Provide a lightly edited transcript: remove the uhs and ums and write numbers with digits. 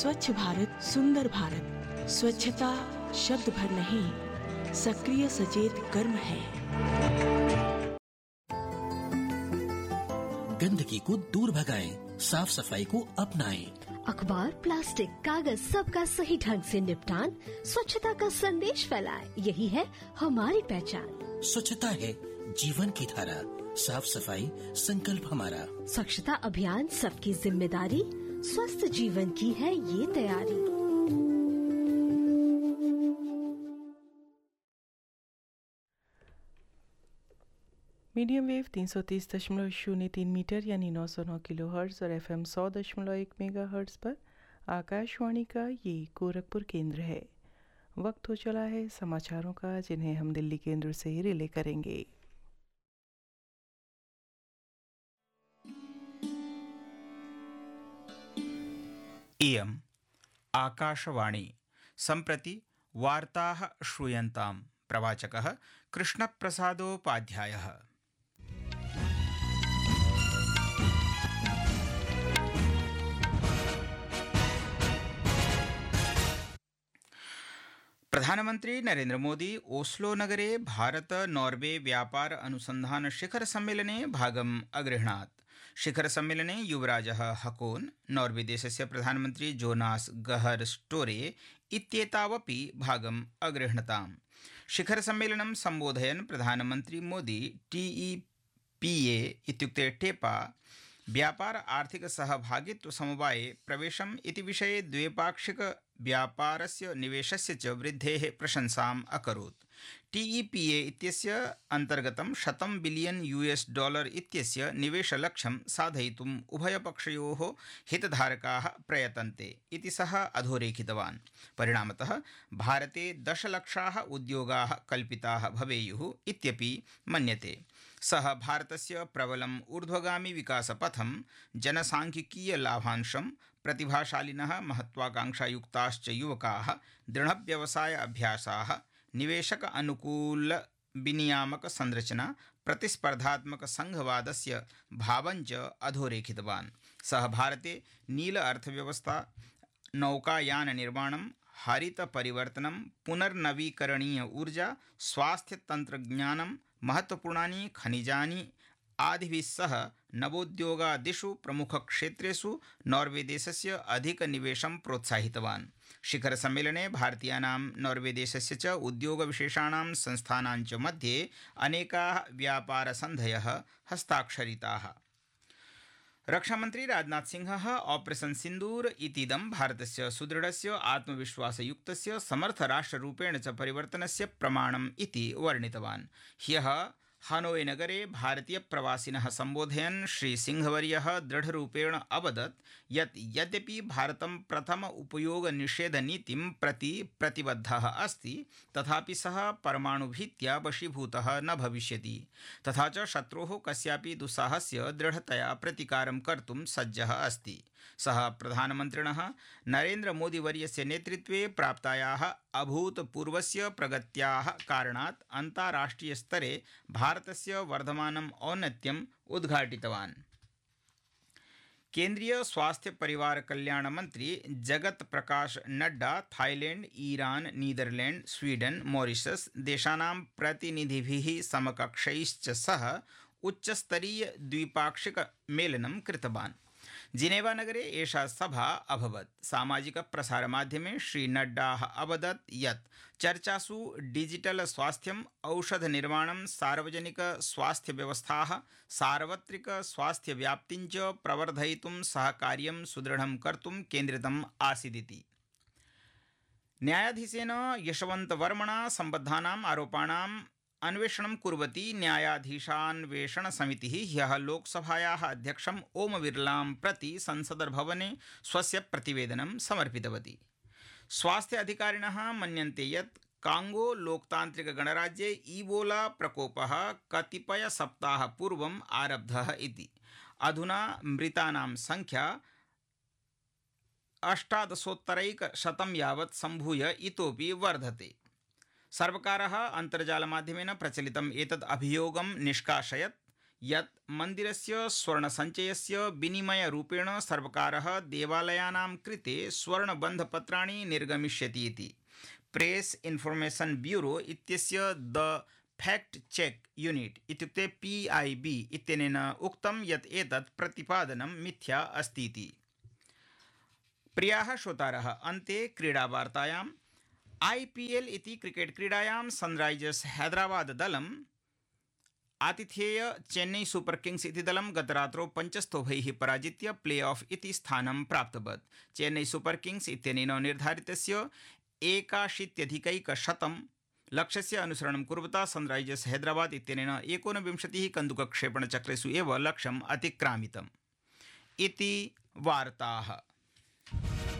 स्वच्छ भारत सुंदर भारत। स्वच्छता शब्द भर नहीं, सक्रिय सचेत कर्म है। गंदगी को दूर भगाएं, साफ सफाई को अपनाएं। अखबार, प्लास्टिक, कागज सबका सही ढंग से निपटान, स्वच्छता का संदेश फैलाएं, यही है हमारी पहचान। स्वच्छता है जीवन की धारा, साफ सफाई संकल्प हमारा। स्वच्छता अभियान सबकी जिम्मेदारी, स्वस्थ जीवन की है ये तैयारी। मीडियम वेव 330.03 मीटर यानी 909 किलोहर्ट्ज़ और FM 100.1 मेगाहर्ट्ज़ पर आकाशवाणी का ये गोरखपुर केंद्र है। वक्त हो चला है समाचारों का, जिन्हें हम दिल्ली केंद्र से रिले करेंगे। इयम् आकाशवाणी। सम्प्रति वार्ताः श्रूयन्ताम्। प्रवाचकः कृष्णप्रसादोपाध्यायः। प्रधानमंत्री नरेंद्र मोदी ओस्लो नगरे भारत नॉर्वे व्यापार अनुसंधान शिखर सम्मेलने भागम् अगृह्णात्। शिखर सम्मेलने युवराजः हकोन, नॉर्वे देशस्य प्रधानमंत्री जोनास गहर स्टोरे इत्येतावपि भागम् अगृह्णताम्। शिखर सम्मेलनं सम्बोधयन् प्रधानमंत्री मोदी TEPA इत्युक्ते टेपा व्यापार आर्थिक सहभागित्व समवाये प्रवेशम् इति विषये द्विपाक्षिक व्यापारस्य निवेशस्य च वृद्धेः प्रशंसाम् अकरोत्। TEPA इत्यस्य अन्तर्गतं $100 बिलियन इत्यस्य निवेशलक्ष्यं साधयितुम् उभयपक्षयोः हितधारकाः प्रयतन्ते इति सः अधोरेखितवान्। परिणामतः भारते 10 लक्षाः उद्योगाः कल्पिताः भवेयुः इत्यपि मन्यते। सः भारतस्य प्रबलम् ऊर्ध्वगामी विकासपथं, जनसांख्यिकीय लाभांशं, प्रतिभाशालिनः महत्वाकांक्षायुक्ताश्च युवकाः, दृढव्यवसाय अभ्यासाः, निवेशक अनुकूल विनियामक संरचना, प्रतिस्पर्धात्मक संघवादस्य भावञ्च अधोरेखितवान्। सः भारते नील अर्थव्यवस्था, नौकायान निर्माणं, हरित परिवर्तनं, पुनर्नवीकरणीय ऊर्जा, स्वास्थ्य तंत्रज्ञानं, महत्वपूर्णानि खनिजानि आदिभिः सह नवोद्योगादिषु प्रमुखक्षेत्रेषु नॉर्वे देशस्य अधिकनिवेशं प्रोत्साहितवान्। शिखर सम्मेलने भारतीयानां नॉर्वे देशस्य च उद्योगविशेषाणां संस्थानां च मध्ये अनेकाः व्यापारसन्धयः हस्ताक्षरिताः। रक्षामंत्री राजनाथ सिंहः ऑपरेशन सिन्दूर इतीदं भारतस्य सुदृढस्य आत्मविश्वासयुक्तस्य समर्थराष्ट्ररूपेण च परिवर्तनस्य प्रमाणम् इति वर्णितवान्। ह्यः हानोई नगरे भारतीय प्रवासिनः सम्बोधयन् श्री सिंहवर्यः दृढरूपेण अवदत् यत् यद्यपि भारतं प्रथम उपयोग निषेध नीतिं प्रति प्रतिबद्धः अस्ति, तथापि सः परमाणुभीत्या वशीभूतः न भविष्यति, तथा च शत्रोः कस्यापि दुस्साहस्य दृढतया प्रतिकारं कर्तुं सज्जः अस्ति। सः प्रधानमन्त्रिणः नरेन्द्र मोदी वर्यस्य नेतृत्वे प्राप्तायाः अभूतपूर्वस्य प्रगत्याः कारणात् अन्ताराष्ट्रिय स्तरे भारतस्य वर्धमानम् औन्नत्यम् उद्घाटितवान्। केंद्रीय स्वास्थ्य परिवार कल्याण मंत्री Jagat Prakash Nadda Thailand, Iran, Netherlands, Sweden, Mauritius देशानां प्रतिनिधिभिः समकक्षैश्च सह उच्चस्तरीय द्विपाक्षिक मेलनं कृतवान्। जिनेवा नगरे एषा सभा अभवत्। सामाजिक प्रसारमाध्यमे श्री नड्डाः अवदत् यत् चर्चासु डिजिटल स्वास्थ्यम्, औषध निर्माणं, सार्वजनिक स्वास्थ्य व्यवस्थाः, सार्वत्रिक स्वास्थ्य व्याप्तिं च प्रवर्धयितुं सहकार्यं सुदृढं कर्तुं केन्द्रितम् आसीदिति। न्यायाधीशेन यशवंत वर्मणा सम्बद्धानाम् आरोपाणाम् अन्वेषणं कुर्वती न्यायाधीशान्वेषण समितिः ह्यः लोकसभायाः अध्यक्षम् ओम बिरलां प्रति संसदर्भवने स्वस्य प्रतिवेदनं समर्पितवती। स्वास्थ्य अधिकारिणः मन्यन्ते यत् कांगो लोकतांत्रिक गणराज्ये ईबोला प्रकोपः कतिपय सप्ताह पूर्वम् आरब्धः इति। अधुना मृतानां संख्या 1800 यावत् सम्भूय इतोपि वर्धते। सर्वकारः अन्तर्जालमाध्यमेन प्रचलितम् एतद् अभियोगं निष्कासयत् यत् मन्दिरस्य स्वर्णसञ्चयस्य विनिमयरूपेण सर्वकारः देवालयानां कृते स्वर्णबन्धपत्राणि निर्गमिष्यति इति। प्रेस इन्फॉर्मेशन ब्यूरो इत्यस्य द फैक्ट चेक यूनिट इत्युक्ते PIB इत्यनेन उक्तं यत् एतत् प्रतिपादनं मिथ्या अस्ति इति। प्रियाः श्रोतारः, अन्ते क्रीडावार्तायाम् IPL इति क्रिकेट क्रीडायां Sunrisers Hyderabad दलम् आतिथेय Chennai super Kings इति दलं गतरात्रौ 5 स्तोभैः पराजित्य प्ले ऑफ इति स्थानं प्राप्तवत्। चेन्नई सुपर किंग्स इत्यनेन निर्धारितस्य 81 लक्ष्यस्य अनुसरणं कुर्वता सनराइजर्स हैदराबाद इत्यनेन 29 कन्दुकक्षेपणचक्रेषु एव लक्ष्यम् अतिक्रामितम् इति वार्ताः।